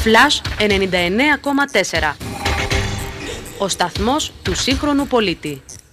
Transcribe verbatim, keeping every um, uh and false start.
Flash ενενήντα εννέα κόμμα τέσσερα. Ο σταθμός του σύγχρονου πολίτη.